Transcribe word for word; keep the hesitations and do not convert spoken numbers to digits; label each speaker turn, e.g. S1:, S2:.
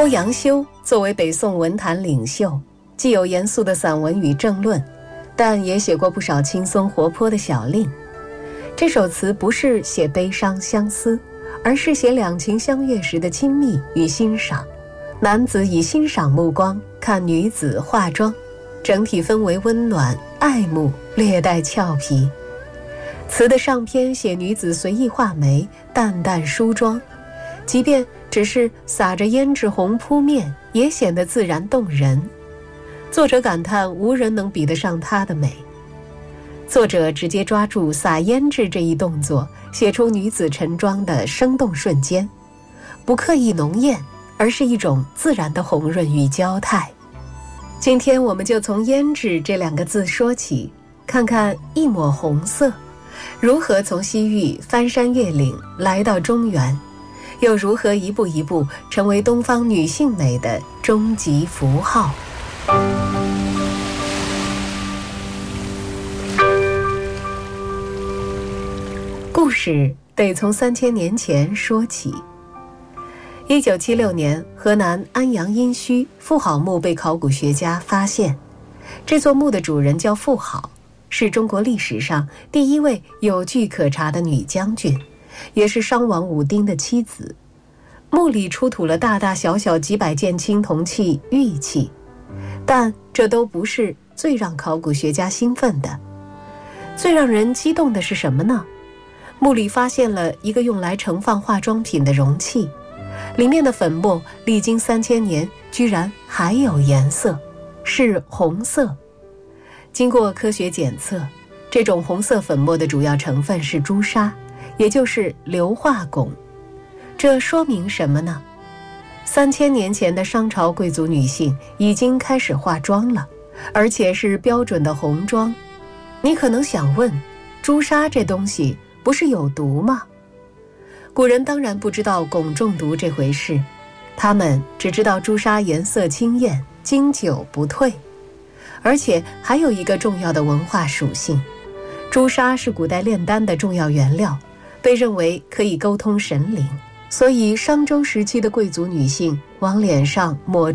S1: 欧阳修作为北宋文坛领袖，既有严肃的散文与政论，但也写过不少轻松活泼的小令。这首词不是写悲伤相思，而是写两情相悦时的亲密与欣赏。男子以欣赏目光看女子化妆，整体氛围温暖爱慕，略带俏皮。词的上篇写女子随意画眉，淡淡梳妆，即便只是撒着胭脂红扑面，也显得自然动人。作者感叹无人能比得上她的美。作者直接抓住撒胭脂这一动作，写出女子盛妆的生动瞬间，不刻意浓艳，而是一种自然的红润与娇态。今天我们就从胭脂这两个字说起，看看一抹红色如何从西域翻山越岭来到中原，又如何一步一步成为东方女性美的终极符号。故事得从三千年前说起。一九七六年，河南安阳殷墟妇好墓被考古学家发现，这座墓的主人叫妇好，是中国历史上第一位有据可查的女将军，也是商王武丁的妻子。墓里出土了大大小小几百件青铜器、玉器，但这都不是最让考古学家兴奋的。最让人激动的是什么呢？墓里发现了一个用来盛放化妆品的容器，里面的粉末历经三千年，居然还有颜色，是红色。经过科学检测，这种红色粉末的主要成分是朱砂，也就是硫化汞。这说明什么呢？三千年前的商朝贵族女性已经开始化妆了，而且是标准的红妆。你可能想问，朱砂这东西不是有毒吗？古人当然不知道汞中毒这回事，他们只知道朱砂颜色清艳，经久不退。而且还有一个重要的文化属性，朱砂是古代炼丹的重要原料，被认为可以沟通神灵，所以商周时期的贵族女性往脸上抹